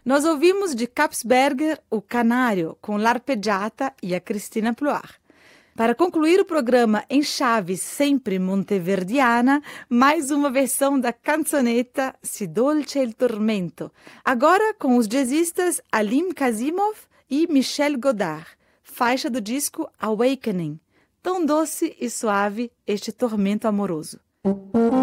Nós ouvimos de Kapsberger o Canário, com l'Arpeggiata e a Cristina Ploar. Para concluir o programa em chave sempre monteverdiana, mais uma versão da canzonetta Si dolce il tormento, agora com os jazzistas Alim Kazimov e Michel Godard, faixa do disco Awakening. Tão doce e suave este tormento amoroso.